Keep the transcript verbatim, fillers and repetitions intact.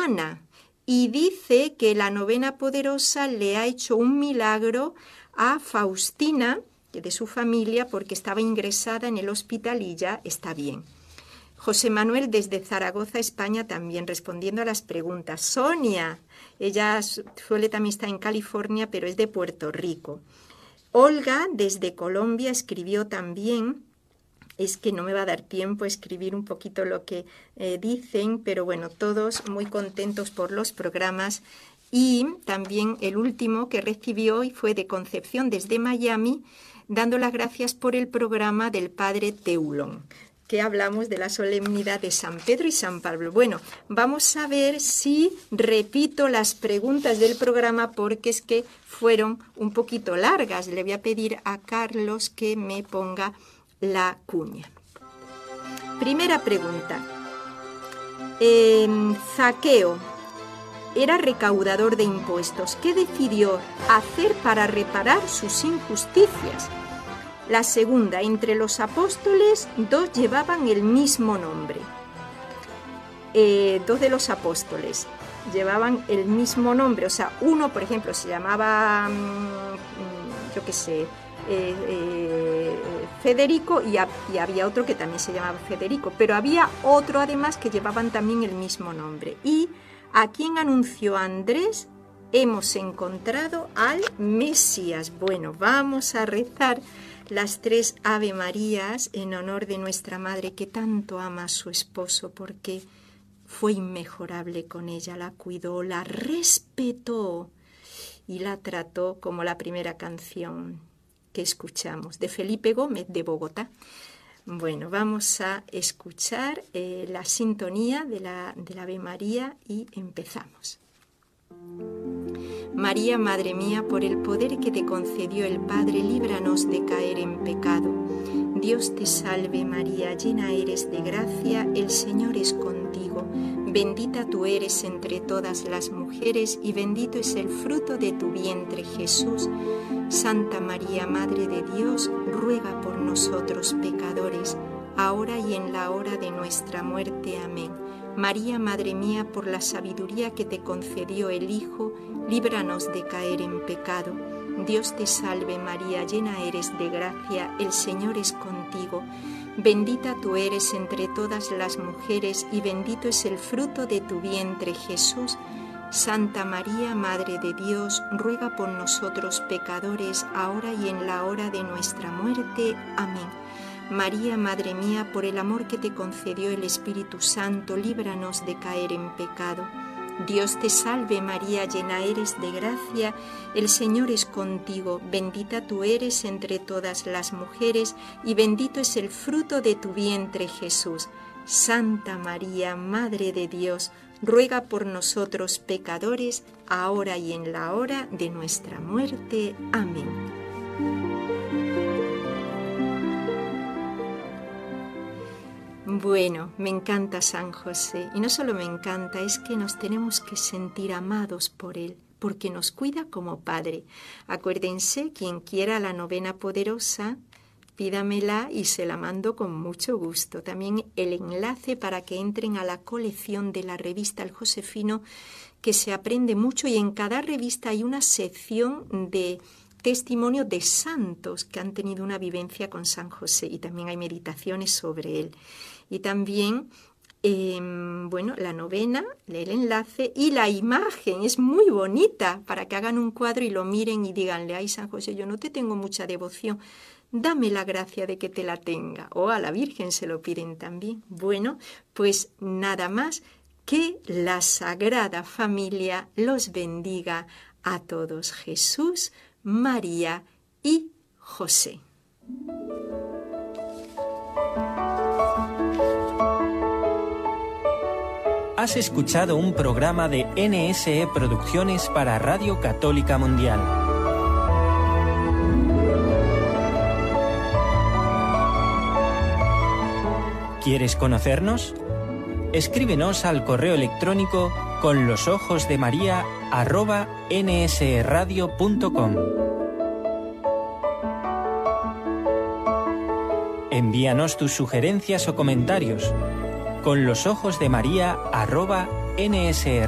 Ana y dice que la novena poderosa le ha hecho un milagro a Faustina, de su familia, porque estaba ingresada en el hospital y ya está bien. José Manuel desde Zaragoza, España, también respondiendo a las preguntas. Sonia, ella suele también estar en California, pero es de Puerto Rico. Olga desde Colombia escribió también. Es que no me va a dar tiempo a escribir un poquito lo que eh, dicen, pero bueno, todos muy contentos por los programas. Y también el último que recibió hoy fue de Concepción desde Miami, dando las gracias por el programa del padre Teulón, que hablamos de la solemnidad de San Pedro y San Pablo. Bueno, vamos a ver si repito las preguntas del programa porque es que fueron un poquito largas. Le voy a pedir a Carlos que me ponga la cuña. Primera pregunta. Eh, Zaqueo era recaudador de impuestos. ¿Qué decidió hacer para reparar sus injusticias? La segunda, entre los apóstoles, dos llevaban el mismo nombre. Eh, dos de los apóstoles llevaban el mismo nombre. O sea, uno, por ejemplo, se llamaba, mmm, yo qué sé, eh, eh, Federico y, a, y había otro que también se llamaba Federico. Pero había otro, además, que llevaban también el mismo nombre. Y ¿a quién anunció Andrés? Hemos encontrado al Mesías. Bueno, vamos a rezar las tres Ave Marías en honor de nuestra Madre que tanto ama a su esposo porque fue inmejorable con ella, la cuidó, la respetó y la trató como la primera canción que escuchamos de Felipe Gómez de Bogotá. Bueno, vamos a escuchar eh, la sintonía de la, de la Ave María y empezamos. María, Madre mía, por el poder que te concedió el Padre, líbranos de caer en pecado. Dios te salve María, llena eres de gracia, el Señor es contigo. Bendita tú eres entre todas las mujeres y bendito es el fruto de tu vientre, Jesús. Santa María, Madre de Dios, ruega por nosotros pecadores, ahora y en la hora de nuestra muerte. Amén. María, Madre mía, por la sabiduría que te concedió el Hijo, líbranos de caer en pecado. Dios te salve María, llena eres de gracia, el Señor es contigo. Bendita tú eres entre todas las mujeres y bendito es el fruto de tu vientre, Jesús. Santa María, Madre de Dios, ruega por nosotros pecadores, ahora y en la hora de nuestra muerte. Amén. María, Madre mía, por el amor que te concedió el Espíritu Santo, líbranos de caer en pecado. Dios te salve María, llena eres de gracia, el Señor es contigo, bendita tú eres entre todas las mujeres y bendito es el fruto de tu vientre, Jesús. Santa María, Madre de Dios, ruega por nosotros pecadores, ahora y en la hora de nuestra muerte. Amén. Bueno, me encanta San José, y no solo me encanta, es que nos tenemos que sentir amados por él, porque nos cuida como padre. Acuérdense, quien quiera la novena poderosa, pídamela y se la mando con mucho gusto. También el enlace para que entren a la colección de la revista El Josefino, que se aprende mucho, y en cada revista hay una sección de testimonio de santos que han tenido una vivencia con San José, y también hay meditaciones sobre él. Y también, eh, bueno, la novena, el enlace y la imagen es muy bonita para que hagan un cuadro y lo miren y díganle, ay San José, yo no te tengo mucha devoción, dame la gracia de que te la tenga. O a la Virgen se lo piden también. Bueno, pues nada más, que la Sagrada Familia los bendiga a todos, Jesús, María y José. Has escuchado un programa de N S E Producciones para Radio Católica Mundial. ¿Quieres conocernos? Escríbenos al correo electrónico con los ojos de María arroba nsradio punto com. Envíanos tus sugerencias o comentarios con los ojos de María arroba nsradio punto com.